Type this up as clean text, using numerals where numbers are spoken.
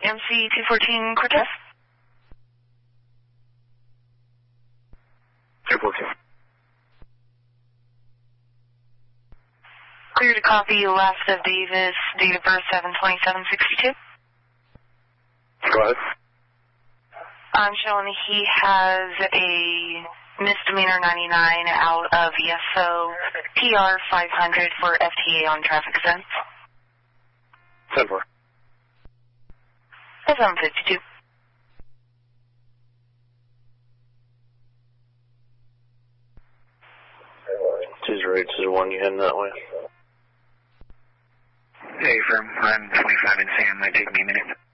MC-214 Cortez. 214. Clear to copy last of Davis, date of birth 7/27/62. Go ahead. I'm showing he has a misdemeanor 99 out of ESO PR 500 for FTA on traffic offense. 10-4. 752. Two 1, you heading that way? Hey, firm. I'm 25 in Sam. Might take me a minute.